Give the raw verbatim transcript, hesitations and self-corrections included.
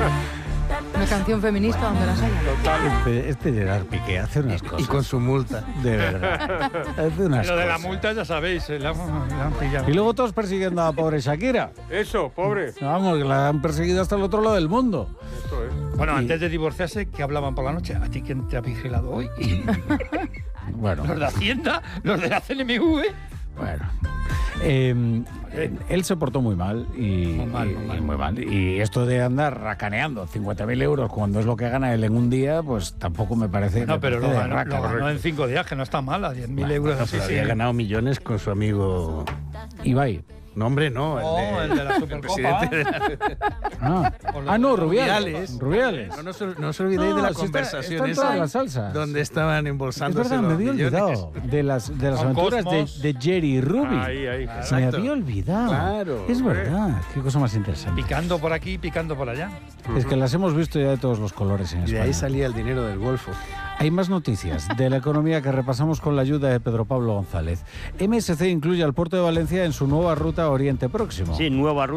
Una canción feminista donde las haya. Este, este Gerard Piqué hace unas cosas. Y con su multa. De verdad. Hace unas Lo de la cosas. multa ya sabéis, eh, la, la han pillado. Y luego todos persiguiendo a la pobre Shakira. Eso, pobre. Vamos, que la han perseguido hasta el otro lado del mundo. Esto es. Bueno, Y- antes de divorciarse, que hablaban por la noche. ¿A ti quién te ha vigilado hoy? Bueno, Los de Hacienda, los de la C N M V. bueno. Eh, él se portó muy mal y Muy mal, y- muy mal. y muy mal. Y esto de andar racaneando cincuenta mil euros cuando es lo que gana él en un día, pues tampoco me parece. No, me pero lo parece de ganó, raca. lo ganó en cinco días, que no está mal, a diez mil euros así. Pero Sí. había ganado millones con su amigo... Ibai. No, hombre, no. No, el de la Supercopa. presidente de la... Ah, Por lo ah no, de Rubiales. Rubiales. No, no, os- no os olvidéis No, de la si está- conversación está en todas esa las salsas. donde estaban Es embolsándose verdad, me los había millones. olvidado de las, de las Con aventuras de, Cosmos. de Jerry Ruby. Ahí, ahí. Se me Exacto. había olvidado. Claro, Es hombre. verdad. Qué cosa más interesante. Picando por aquí, picando por allá. Es que las hemos visto ya de todos los colores en Y de España. ahí salía el dinero del Golfo. Hay más noticias de la economía que repasamos con la ayuda de Pedro Pablo González. M S C incluye al puerto de Valencia en su nueva ruta Oriente Próximo. Sí, nueva ruta.